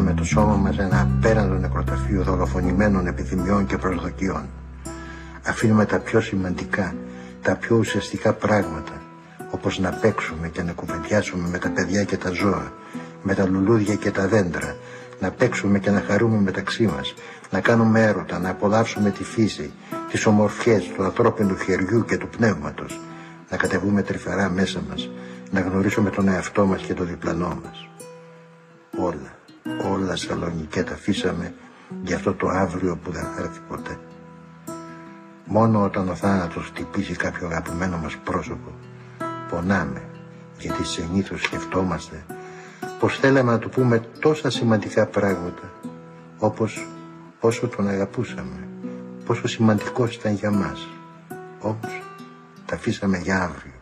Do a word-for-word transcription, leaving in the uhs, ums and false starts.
Κάναμε το σώμα μας ένα απέραντο νεκροταφείο δολοφονημένων επιθυμιών και προσδοκιών. Αφήνουμε τα πιο σημαντικά, τα πιο ουσιαστικά πράγματα, όπως να παίξουμε και να κουβεντιάσουμε με τα παιδιά και τα ζώα, με τα λουλούδια και τα δέντρα, να παίξουμε και να χαρούμε μεταξύ μας, να κάνουμε έρωτα, να απολαύσουμε τη φύση, τις ομορφιές του ανθρώπινου χεριού και του πνεύματος, να κατεβούμε τρυφερά μέσα μας, να γνωρίσουμε τον εαυτό μας και τον διπλανό μας. Όλα, όλα Σαλονικέ τα αφήσαμε για αυτό το αύριο που δεν θα έρθει ποτέ. Μόνο όταν ο θάνατος χτυπήσει κάποιο αγαπημένο μας πρόσωπο, πονάμε, γιατί συνήθως σκεφτόμαστε πως θέλαμε να του πούμε τόσα σημαντικά πράγματα, όπως πόσο τον αγαπούσαμε, πόσο σημαντικός ήταν για μας. Όμως τα αφήσαμε για αύριο.